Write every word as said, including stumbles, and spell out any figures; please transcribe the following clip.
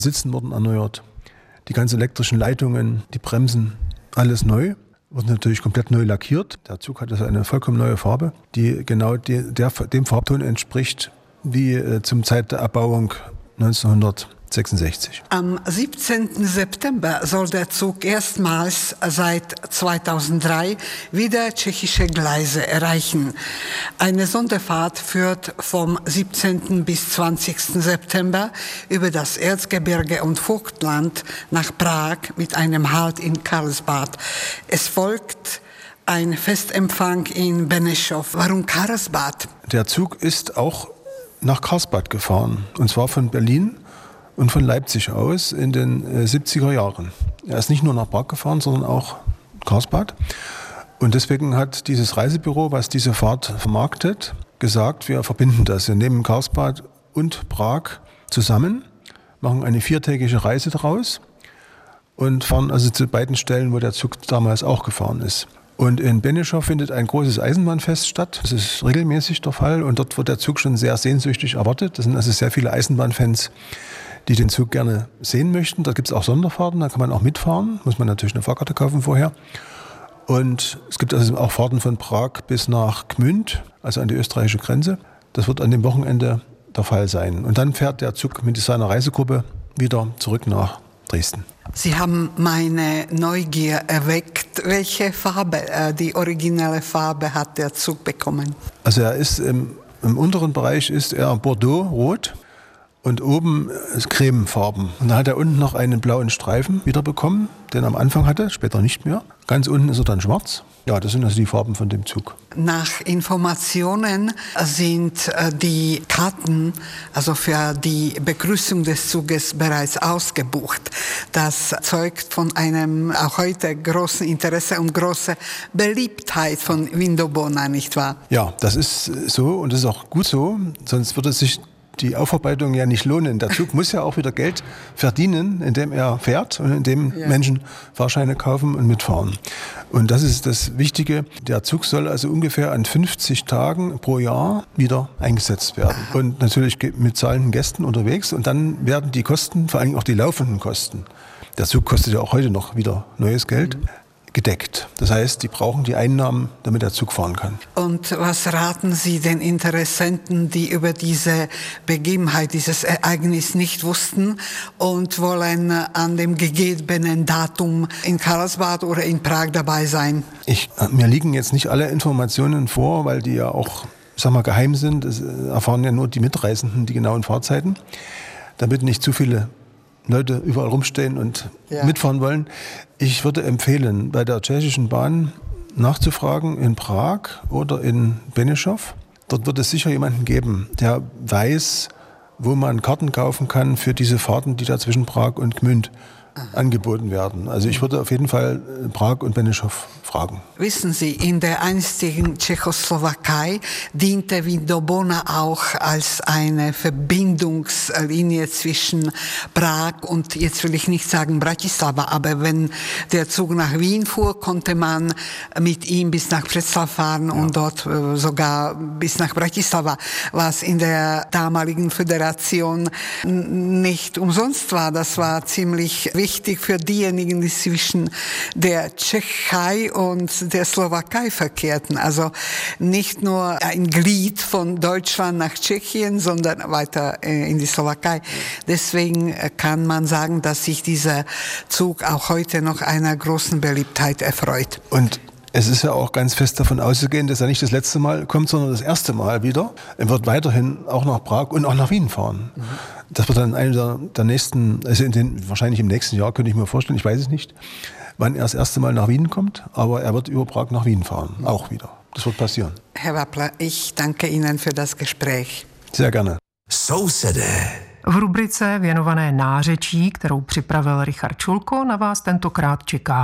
Sitzen wurden erneuert, die ganzen elektrischen Leitungen, die Bremsen, alles neu. Wurde natürlich komplett neu lackiert. Der Zug hat also eine vollkommen neue Farbe, die genau die, der, dem Farbton entspricht wie äh, zum Zeit der Erbauung neunzehnhundertsechsundsechzig. Am siebzehnten September soll der Zug erstmals seit zweitausenddrei wieder tschechische Gleise erreichen. Eine Sonderfahrt führt vom siebzehnten bis zwanzigsten September über das Erzgebirge und Vogtland nach Prag mit einem Halt in Karlsbad. Es folgt ein Festempfang in Benešov. Warum Karlsbad? Der Zug ist auch nach Karlsbad gefahren, und zwar von Berlin und von Leipzig aus in den äh, siebziger Jahren. Er ist nicht nur nach Prag gefahren, sondern auch Karlsbad. Und deswegen hat dieses Reisebüro, was diese Fahrt vermarktet, gesagt, wir verbinden das. Wir nehmen Karlsbad und Prag zusammen, machen eine viertägige Reise daraus und fahren also zu beiden Stellen, wo der Zug damals auch gefahren ist. Und in Benešov findet ein großes Eisenbahnfest statt. Das ist regelmäßig der Fall und dort wird der Zug schon sehr sehnsüchtig erwartet. Das sind also sehr viele Eisenbahnfans, die den Zug gerne sehen möchten. Da gibt es auch Sonderfahrten, da kann man auch mitfahren. Muss man natürlich eine Fahrkarte kaufen vorher. Und es gibt also auch Fahrten von Prag bis nach Gmünd, also an die österreichische Grenze. Das wird an dem Wochenende der Fall sein. Und dann fährt der Zug mit seiner Reisegruppe wieder zurück nach Dresden. Sie haben meine Neugier erweckt. Welche Farbe, äh, die originelle Farbe hat der Zug bekommen? Also er ist im, im unteren Bereich ist er Bordeaux-rot und oben ist cremefarben. Und dann hat er unten noch einen blauen Streifen wieder bekommen, den er am Anfang hatte, später nicht mehr. Ganz unten ist er dann schwarz. Ja, das sind also die Farben von dem Zug. Nach Informationen sind äh, die Karten, also für die Begrüßung des Zuges, bereits ausgebucht. Das zeugt von einem auch heute großen Interesse und großer Beliebtheit von Vindobona, nicht wahr? Ja, das ist so und das ist auch gut so, sonst würde es sich die Aufarbeitung ja nicht lohnen. Der Zug muss ja auch wieder Geld verdienen, indem er fährt und indem ja. Menschen Fahrscheine kaufen und mitfahren. Und das ist das Wichtige. Der Zug soll also ungefähr an fünfzig Tagen pro Jahr wieder eingesetzt werden. Und natürlich mit zahlenden Gästen unterwegs. Und dann werden die Kosten, vor allem auch die laufenden Kosten, der Zug kostet ja auch heute noch wieder neues Geld, mhm. gedeckt. Das heißt, die brauchen die Einnahmen, damit der Zug fahren kann. Und was raten Sie den Interessenten, die über diese Begebenheit, dieses Ereignis nicht wussten und wollen an dem gegebenen Datum in Karlsbad oder in Prag dabei sein? Ich, mir liegen jetzt nicht alle Informationen vor, weil die ja auch, sag mal, geheim sind. Es erfahren ja nur die Mitreisenden die genauen Fahrzeiten, damit nicht zu viele Leute überall rumstehen und ja. mitfahren wollen. Ich würde empfehlen, bei der tschechischen Bahn nachzufragen in Prag oder in Benešov. Dort wird es sicher jemanden geben, der weiß, wo man Karten kaufen kann für diese Fahrten, die da zwischen Prag und Gmünd angeboten werden. Also ich würde auf jeden Fall Prag und Benešov fragen. Wissen Sie, in der einstigen Tschechoslowakei diente Vindobona auch als eine Verbindungslinie zwischen Prag und, jetzt will ich nicht sagen Bratislava, aber wenn der Zug nach Wien fuhr, konnte man mit ihm bis nach Břeclav fahren ja. und dort äh, sogar bis nach Bratislava, was in der damaligen Föderation n- nicht umsonst war. Das war ziemlich wichtig für diejenigen, die zwischen der Tschechei und der Slowakei verkehrten. Also nicht nur ein Glied von Deutschland nach Tschechien, sondern weiter in die Slowakei. Deswegen kann man sagen, dass sich dieser Zug auch heute noch einer großen Beliebtheit erfreut. Und es ist ja auch ganz fest davon auszugehen, dass er nicht das letzte Mal kommt, sondern das erste Mal wieder. Er wird weiterhin auch nach Prag und auch nach Wien fahren. Mhm. Das wird dann einer der, der nächsten, also in den, wahrscheinlich im nächsten Jahr, könnte ich mir vorstellen, ich weiß es nicht, wann er das erste Mal nach Wien kommt, aber er wird über Prag nach Wien fahren, mhm. auch wieder. Das wird passieren. Herr Wappler, ich danke Ihnen für das Gespräch. Sehr gerne. Sousedé. V rubrice věnované nářečí, kterou připravil Richard Čulko, na vás tentokrát čeká